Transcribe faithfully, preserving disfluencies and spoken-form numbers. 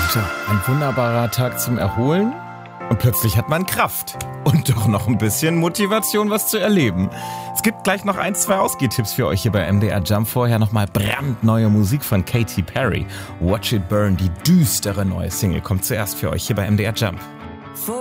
So, ein wunderbarer Tag zum Erholen und plötzlich hat man Kraft und doch noch ein bisschen Motivation, was zu erleben. Es gibt gleich noch ein, zwei Ausgehtipps für euch hier bei M D R Jump. Vorher nochmal brandneue Musik von Katy Perry. Watch It Burn, die düstere neue Single, kommt zuerst für euch hier bei M D R Jump.